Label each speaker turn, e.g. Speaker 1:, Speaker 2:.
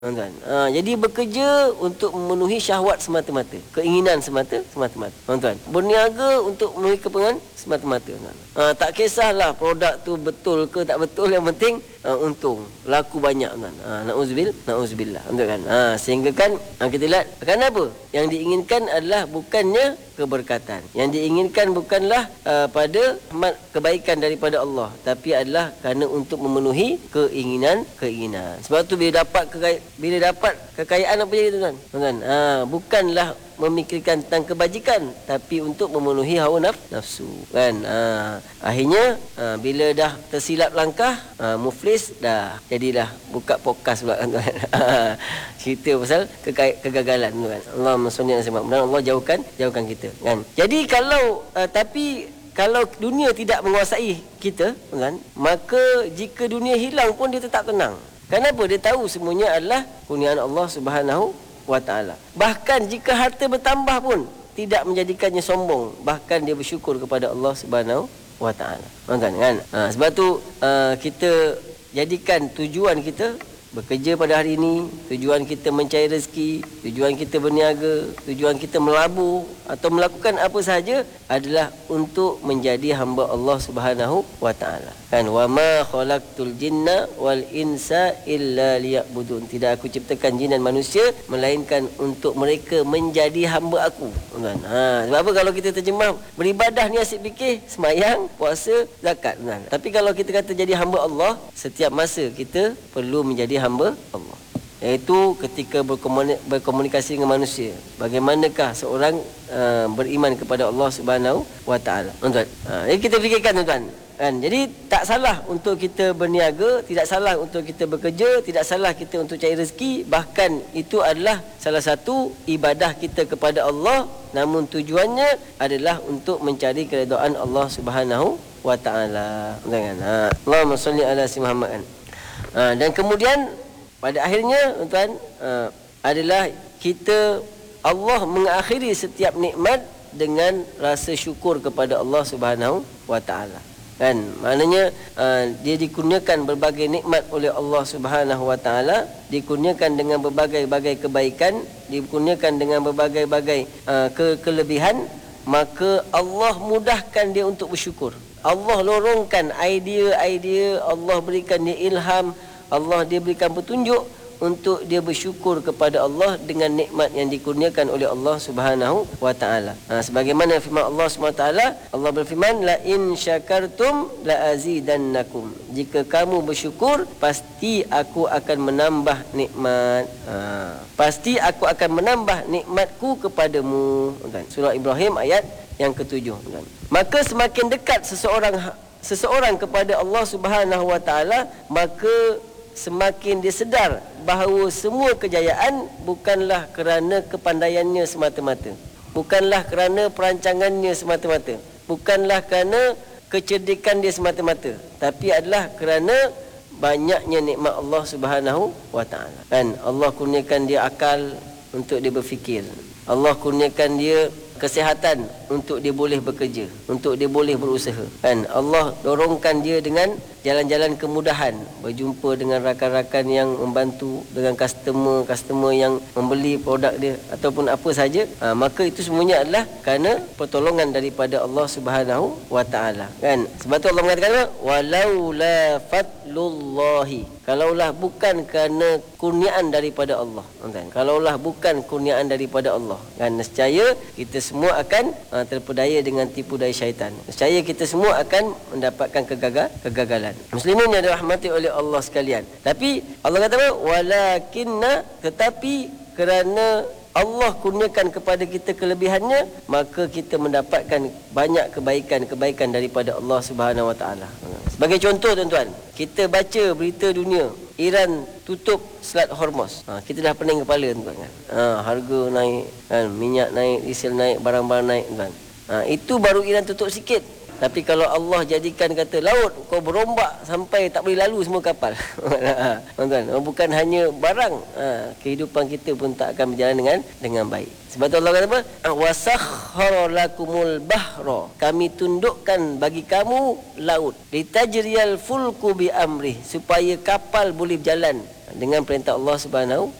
Speaker 1: Tuan-tuan. Jadi bekerja untuk memenuhi syahwat semata-mata, keinginan semata-mata. Tuan-tuan, berniaga untuk memenuhi kepentingan semata-mata. Tak kisahlah produk tu betul ke tak betul, yang penting untung, laku banyak. Na'udzubillah. Tuan-tuan. Sehingga kan kita lihat, kenapa? Yang diinginkan adalah bukannya keberkatan. Yang diinginkan bukanlah pada kebaikan daripada Allah, tapi adalah kerana untuk memenuhi keinginan. Sebab tu bila dapat kekayaan, apa jadi tuan-tuan? Bukanlah memikirkan tentang kebajikan, tapi untuk memenuhi hawa nafsu kan. Akhirnya bila dah tersilap langkah, muflis dah, jadilah buka podcast pula kan. Cerita pasal kegagalan kan. Allahumma shalli ala sayyidina Muhammad. Allah jauhkan kita kan. Jadi kalau dunia tidak menguasai kita kan, maka jika dunia hilang pun dia tetap tenang. Kenapa? Dia tahu semuanya adalah kurniaan Allah Subhanahu wa ta'ala. Bahkan jika harta bertambah pun tidak menjadikannya sombong, bahkan dia bersyukur kepada Allah Subhanahu wa ta'ala. Tuan-tuan kan? Sebab tu kita jadikan tujuan kita bekerja pada hari ini, tujuan kita mencari rezeki, tujuan kita berniaga, tujuan kita melabur atau melakukan apa sahaja adalah untuk menjadi hamba Allah Subhanahu wa ta'ala. Kan, wa ma khalaqtul jinna wal insa illa liya'budun. Tidak aku ciptakan jin dan manusia melainkan untuk mereka menjadi hamba aku. Kan? Sebab apa kalau kita terjemah beribadah ni asyik fikir sembahyang, puasa, zakat. Kan? Tapi kalau kita kata jadi hamba Allah, setiap masa kita perlu menjadi hamba Allah. Iaitu ketika berkomunikasi dengan manusia. Bagaimanakah seorang beriman kepada Allah Subhanahu wa ta'ala. Tuan-tuan. Jadi kita fikirkan tuan-tuan. Kan? Jadi tak salah untuk kita berniaga, tidak salah untuk kita bekerja, tidak salah kita untuk cari rezeki. Bahkan itu adalah salah satu ibadah kita kepada Allah. Namun tujuannya adalah untuk mencari keredaan Allah Subhanahu wa ta'ala. Allahumma salli ala sayyidina Muhammad. Dan kemudian pada akhirnya tuan-tuan, adalah kita, Allah mengakhiri setiap nikmat dengan rasa syukur kepada Allah Subhanahu wa ta'ala. Kan, maknanya dia dikurniakan berbagai nikmat oleh Allah Subhanahu wa ta'ala, dikurniakan dengan berbagai-bagai kebaikan, dikurniakan dengan berbagai-bagai kelebihan, maka Allah mudahkan dia untuk bersyukur. Allah lorongkan idea-idea, Allah berikan dia ilham, Allah dia berikan petunjuk untuk dia bersyukur kepada Allah dengan nikmat yang dikurniakan oleh Allah Subhanahu wa ta'ala. Sebagaimana firman Allah Subhanahu wa ta'ala, Allah berfirman, la in syakartum la azidannakum. Jika kamu bersyukur, pasti aku akan menambah nikmat. Pasti aku akan menambah nikmatku kepadamu. Surah Ibrahim ayat yang ke-7. Maka semakin dekat seseorang kepada Allah Subhanahu wa ta'ala, maka semakin dia sedar bahawa semua kejayaan bukanlah kerana kepandaiannya semata-mata, bukanlah kerana perancangannya semata-mata, bukanlah kerana kecerdikan dia semata-mata, tapi adalah kerana banyaknya nikmat Allah Subhanahu wa ta'ala. Kan, Allah kurniakan dia akal untuk dia berfikir, Allah kurniakan dia kesihatan untuk dia boleh bekerja, untuk dia boleh berusaha. Kan, Allah dorongkan dia dengan jalan-jalan kemudahan, berjumpa dengan rakan-rakan yang membantu, dengan customer yang membeli produk dia ataupun apa saja. Maka itu semuanya adalah kerana pertolongan daripada Allah Subhanahu wa ta'ala. Kan, sebab tu Allah mengatakan, walaula fadlullahi, kalaulah bukan kerana kurniaan daripada Allah. Kalaulah bukan kurniaan daripada Allah, kan, nescaya kita semua akan terpedaya dengan tipu daya syaitan. Nescaya kita semua akan mendapatkan kegagalan. Muslimin yang dirahmati oleh Allah sekalian. Tapi Allah kata apa? Walakinna, tetapi kerana Allah kurniakan kepada kita kelebihannya, maka kita mendapatkan banyak kebaikan daripada Allah Subhanahu wa ta'ala. Sebagai contoh tuan-tuan, kita baca berita dunia, Iran tutup Selat Hormuz. Kita dah pening kepala tuan-tuan. Harga naik, kan, minyak naik, diesel naik, barang-barang naik tuan. Itu baru Iran tutup sikit. Tapi kalau Allah jadikan kata laut kau berombak sampai tak boleh lalu semua kapal. Tuan-tuan, bukan hanya barang, kehidupan kita pun tak akan berjalan dengan baik. Sebab tu Allah kata apa? Wasakhkhara lakumul bahra. Kami tundukkan bagi kamu laut. Litajriyal fulku bi amrih, supaya kapal boleh berjalan dengan perintah Allah Subhanahu